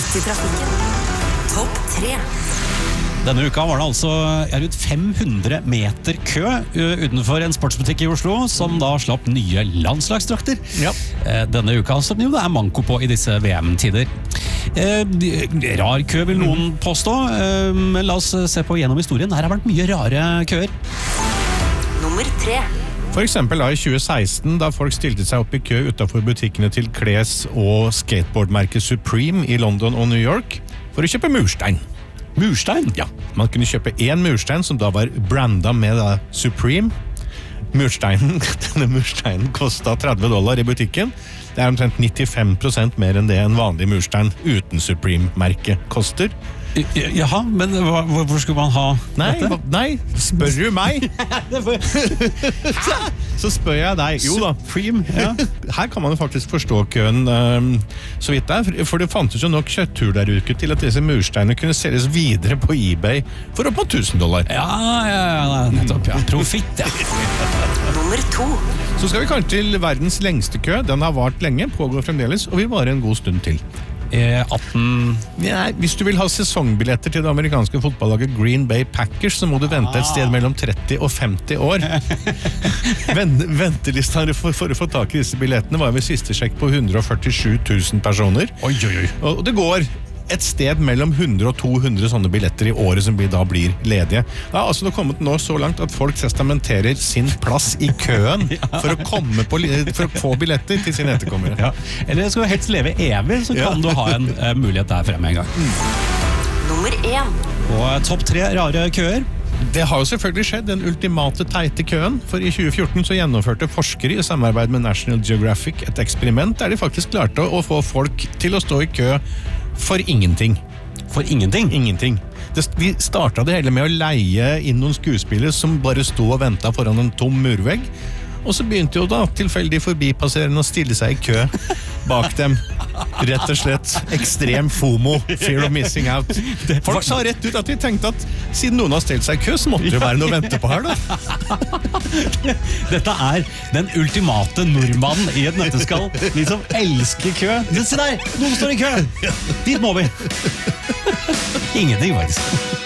Midt i trafikken. Topp 3. Denne uka var det altså rundt 500 meter kø utenfor en sportsbutikk i Oslo, som da slapp nye landslagsdrakter. Ja. Denne uka som jo det manko på i disse VM-tider. Rar kø vil noen påstå, men la oss se på gjennom historien. Her har vært mye rare køer. Nummer 3. For eksempel da i 2016, da folk stilte seg opp i kø utenfor butikkene til kles- og skateboardmerket Supreme i London og New York for å kjøpe murstein. Murstein? Ja, man kunne kjøpe en murstein som da var brandet med da Supreme. Denne mursteinen kostet $30 i butikken. Det er omtrent 95% mer enn det en vanlig murstein uten Supreme-merke koster. Jaha, men hvorfor skulle man ha dette? Nei, spør du meg? Så spør jeg deg. Jo da, Supreme, ja. her kan man jo faktisk forstå køen så vidt der, for det fantes jo nok kjøttur der ute til at disse mursteinene kunne selges videre på eBay for opp mot $1000. Ja, nettopp, ja. Profitt, ja. Nummer 2. Så skal vi kanskje til verdens lengste kø. Den har vart lenge, pågår fremdeles, og vil vare en god stund til. 18... Nei, hvis du vil ha sesongbilletter til det amerikanske fotballaget Green Bay Packers, så må du vente et sted mellom 30 og 50 år. Ventelisten for å få tak i disse billettene var ved siste sjekk på 147 000 personer. Oi. Og det går et sted mellom 100 og 200 sånne billetter i året som da blir ledige. Det har altså kommet nå så langt at folk testamenterer sin plass i køen for å få billetter til sine etterkommere. Ja. Eller skal du helst leve evig, så kan du ha en mulighet der fremme en gang. Nummer 1. Og topp 3 rare køer. Det har jo selvfølgelig skjedd, den ultimate teite køen, for i 2014 så gjennomførte forskere i samarbeid med National Geographic et eksperiment der de faktisk klarte å få folk til å stå i kø for ingenting. For ingenting? Ingenting. De startet det hele med å leie inn noen skuespillere som bare stod og ventet foran en tom murvegg, og så begynte jo da tilfeldig forbipasserende å stille seg i kø bak dem. Rett og slett ekstrem FOMO, fear of missing out. Folk sa rett ut at de tenkte at siden noen har stelt seg i kø, så måtte det være noe å vente på her da. Dette er den ultimate nordmannen i et nøtteskall. De som elsker kø. Se der, noen står i kø! Dit må vi. Ingenting faktisk.